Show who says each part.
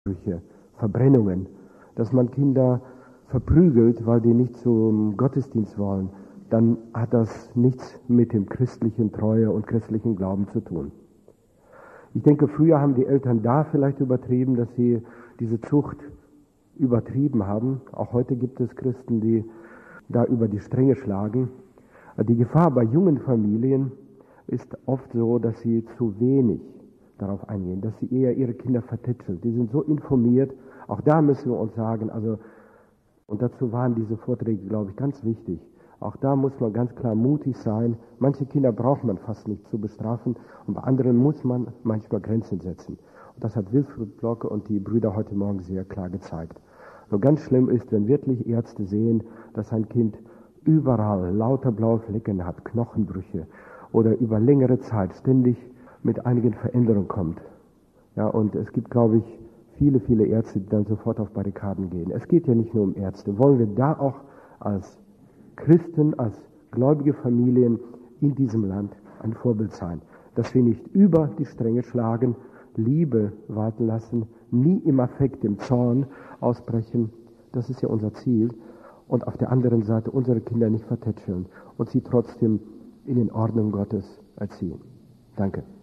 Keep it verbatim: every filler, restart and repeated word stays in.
Speaker 1: Verbrennungen, dass man Kinder verprügelt, weil die nicht zum Gottesdienst wollen, dann hat das nichts mit dem christlichen Treue und christlichen Glauben zu tun. Ich denke, früher haben die Eltern da vielleicht übertrieben, dass sie diese Zucht übertrieben haben. Auch heute gibt es Christen, die da über die Stränge schlagen. Die Gefahr bei jungen Familien ist oft so, dass sie zu wenig darauf eingehen, dass sie eher ihre Kinder vertätscheln. Die sind so informiert, auch da müssen wir uns sagen, also, und dazu waren diese Vorträge, glaube ich, ganz wichtig. Auch da muss man ganz klar mutig sein. Manche Kinder braucht man fast nicht zu bestrafen und bei anderen muss man manchmal Grenzen setzen. Und das hat Wilfried Blocke und die Brüder heute Morgen sehr klar gezeigt. So ganz schlimm ist, wenn wirklich Ärzte sehen, dass ein Kind überall lauter blaue Flecken hat, Knochenbrüche oder über längere Zeit ständig mit einigen Veränderungen kommt. Ja, und es gibt, glaube ich, viele, viele Ärzte, die dann sofort auf Barrikaden gehen. Es geht ja nicht nur um Ärzte. Wollen wir da auch als Christen, als gläubige Familien in diesem Land ein Vorbild sein, dass wir nicht über die Stränge schlagen, Liebe walten lassen, nie im Affekt, im Zorn ausbrechen. Das ist ja unser Ziel. Und auf der anderen Seite unsere Kinder nicht vertätscheln und sie trotzdem in den Ordnung Gottes erziehen. Danke.